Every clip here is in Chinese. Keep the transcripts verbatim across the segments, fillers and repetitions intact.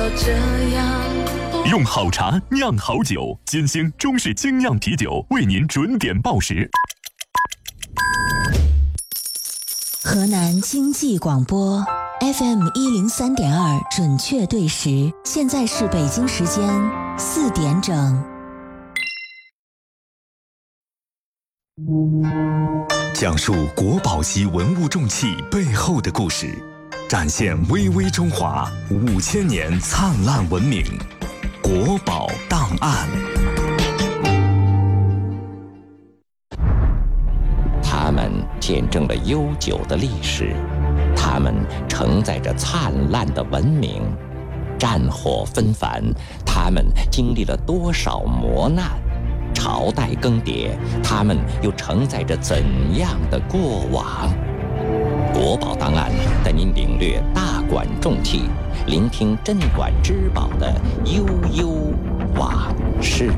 这样。 用好茶酿好酒，金星中式精酿啤酒为您准点报时。 河南经济广播 F M 一零三点二准确对时，现在是北京时间四点整。 讲述国宝级文物重器背后的故事，展现巍巍中华五千年灿烂文明。国宝档案。 他们见证了悠久的历史，他们承载着灿烂的文明。战火纷繁，他们经历了多少磨难？朝代更迭，他们又承载着怎样的过往？国宝档案带您领略大馆重器，聆听镇馆之宝的悠悠往事。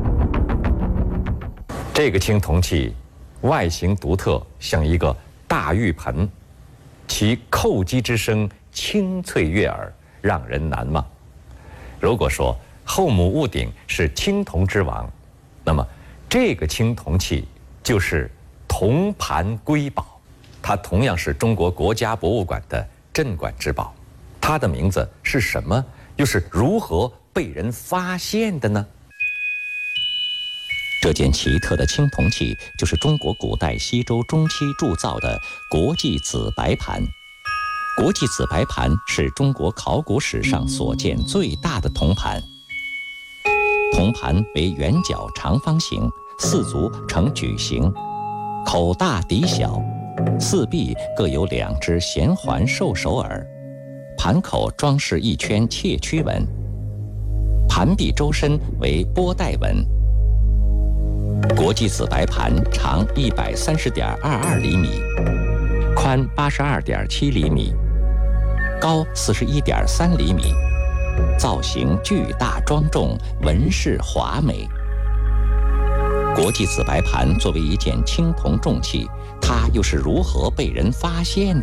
这个青铜器外形独特，像一个大浴盆，其叩击之声清脆悦耳，让人难忘。如果说后母屋顶是青铜之王，那么这个青铜器就是铜盘瑰宝，它同样是中国国家博物馆的镇馆之宝。它的名字是什么？又是如何被人发现的呢？ 这件奇特的青铜器就是中国古代西周中期铸造的国际紫白盘。国际紫白盘是中国考古史上所见最大的铜盘。铜盘为圆角长方形，四足呈矩形，口大底小，四壁各有两只弦环兽首耳，盘口装饰一圈窃曲纹，盘壁周身为波带纹。国际紫白盘长一百三十点二二厘米，宽八十二点七厘米，高四十一点三厘米，造型巨大庄重，纹饰华美。国际紫白盘作为一件青铜重器，它又是如何被人发现的？